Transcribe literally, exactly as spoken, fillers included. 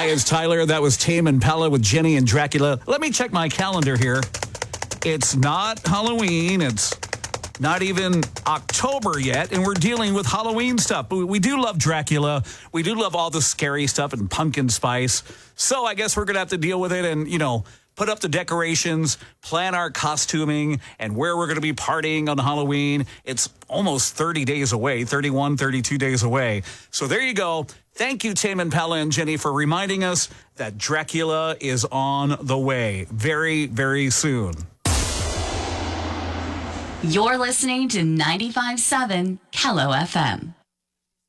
Hi, it's Tyler. That was Tame Impala with Jenny and Dracula. Let me check my calendar here. It's not Halloween. It's not even October yet, and we're dealing with Halloween stuff. But we do love Dracula. We do love all the scary stuff and pumpkin spice. So I guess we're going to have to deal with it and, you know, put up the decorations, plan our costuming, and where we're going to be partying on Halloween. It's almost thirty days away, thirty-one, thirty-two days away. So there you go. Thank you, Tame Impala and Jenny, for reminding us that Dracula is on the way very, very soon. You're listening to ninety-five point seven Kello F M.